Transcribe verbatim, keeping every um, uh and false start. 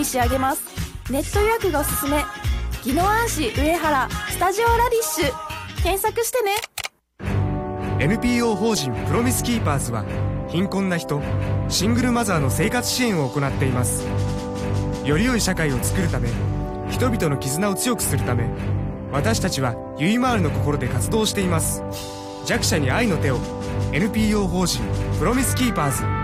に仕上げます。ネット予約がおすすめ。宜野湾市上原スタジオラディッシュ検索してね。 エヌピーオー 法人プロミスキーパーズは貧困な人、シングルマザーの生活支援を行っています。より良い社会を作るため、人々の絆を強くするため、私たちはゆいまーるの心で活動しています。弱者に愛の手を。 エヌピーオー 法人プロミスキーパーズ。